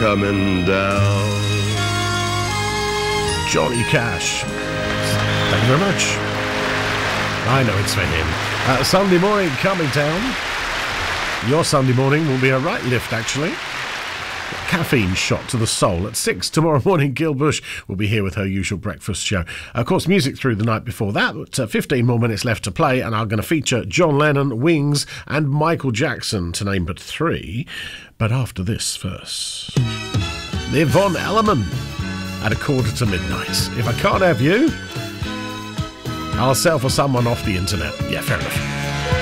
coming down. Johnny Cash. Thank you very much. I know it's for him. Sunday morning coming down. Your Sunday morning will be a right lift, actually. Caffeine shot to the soul. At 6 tomorrow morning, Gil Bush will be here with her usual breakfast show. Of course, music through the night before that, but 15 more minutes left to play, and I'm going to feature John Lennon, Wings, and Michael Jackson, to name but 3. But after this first. Yvonne Elliman at 1:45. If I can't have you, I'll sell for someone off the internet. Yeah, fair enough.